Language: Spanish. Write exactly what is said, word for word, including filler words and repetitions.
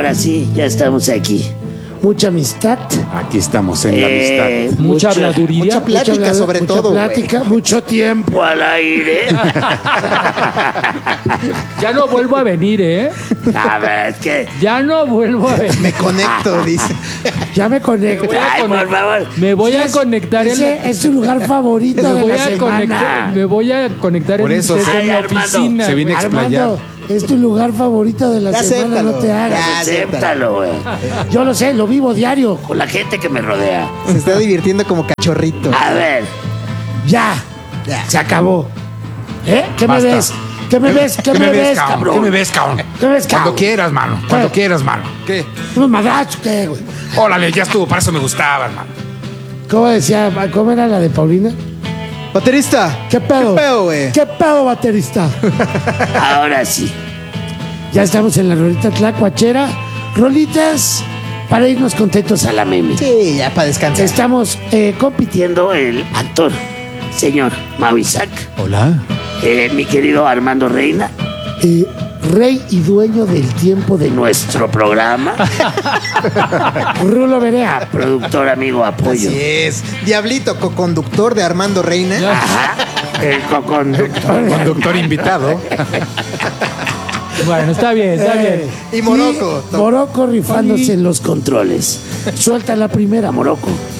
ahora sí, ya estamos aquí. Mucha amistad. Aquí estamos en la Eh, amistad. Mucha mucho- habladuría. Mucha plática, mucha- sobre mucha todo, plática, mucho tiempo al aire. Ya no vuelvo a venir, ¿eh? A ver, es que... Ya no vuelvo a venir. Me conecto, dice. Ya me conecto. Me voy a Ay, conect- por favor. Me voy a Es- conectar en Ese es tu lugar favorito me de voy la a conectar, semana. me voy a conectar Por en, eso, usted se- en la Ay, Armando, oficina. se viene a güey. explayar. Armando, es tu lugar favorito de la Ya semana, acéptalo. no te hagas. Ya, Acéptalo, güey. Yo lo sé, lo vivo diario con la gente que me rodea. Se está divirtiendo como cachorrito. A ver, ya, Ya. se acabó. ¿Eh? ¿Qué Basta. me ves? ¿Qué me ves? ¿Qué, me ves, cabrón? ¿Qué me ves, cabrón? ¿Qué me ves, cabrón? Cuando quieras, mano. Cuando ¿Qué? quieras, mano. ¿Qué? ¿Qué me madrazo, qué, güey? Órale, ya estuvo. Para eso me gustabas, mano. ¿Cómo decía? ¿Cómo era la de Paulina? Baterista. ¿Qué pedo? ¿Qué pedo, güey? ¿Qué pedo, baterista? Ahora sí. Ya estamos en la rolita tlacuachera. Rolitas para irnos contentos a la meme. Sí, ya para descansar. Estamos eh, compitiendo el actor, señor Mau Isaac, Hola. eh, mi querido Armando Reina, eh, rey y dueño del tiempo de nuestro programa. Rulo Berea, productor, amigo, apoyo. Así es. Diablito, coconductor de Armando Reina. Ajá, el coconductor. Conductor invitado. Bueno, está bien, está bien. Y Morocco. Y Morocco rifándose en los controles. Suelta la primera, Morocco.